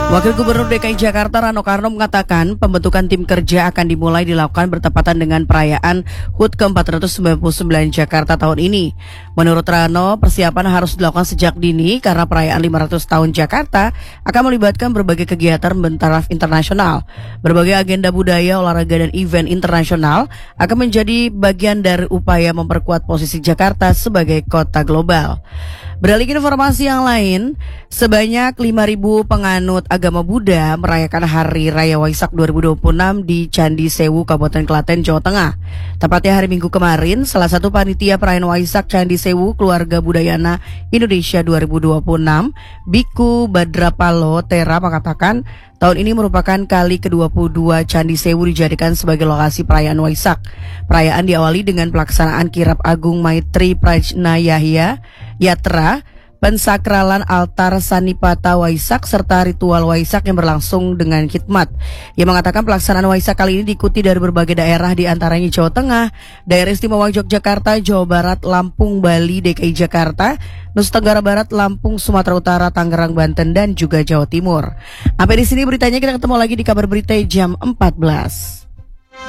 Wakil Gubernur DKI Jakarta Rano Karno mengatakan pembentukan tim kerja akan dimulai dilakukan bertepatan dengan perayaan HUT ke-499 Jakarta tahun ini. Menurut Rano, persiapan harus dilakukan sejak dini karena perayaan 500 tahun Jakarta akan melibatkan berbagai kegiatan bertaraf internasional. Berbagai agenda budaya, olahraga, dan event internasional akan menjadi bagian dari upaya memperkuat posisi Jakarta sebagai kota global. Beralih ke informasi yang lain, sebanyak 5.000 penganut agama Buddha merayakan Hari Raya Waisak 2026 di Candi Sewu, Kabupaten Klaten, Jawa Tengah. Tepatnya hari Minggu kemarin, salah satu panitia perayaan Waisak Candi Sewu Keluarga Budayana Indonesia 2026, Biku Badrapalo Tera mengatakan tahun ini merupakan kali ke-22 Candi Sewu dijadikan sebagai lokasi perayaan Waisak. Perayaan diawali dengan pelaksanaan Kirap Agung Maitri Prajnayahya Yatra, pensakralan altar Sanipata Waisak, serta ritual Waisak yang berlangsung dengan khidmat. Ia mengatakan pelaksanaan Waisak kali ini diikuti dari berbagai daerah, di antaranya Jawa Tengah, Daerah Istimewa Yogyakarta, Jawa Barat, Lampung, Bali, DKI Jakarta, Nusa Tenggara Barat, Lampung, Sumatera Utara, Tangerang, Banten, dan juga Jawa Timur. Sampai di sini beritanya, kita ketemu lagi di kabar berita jam 14.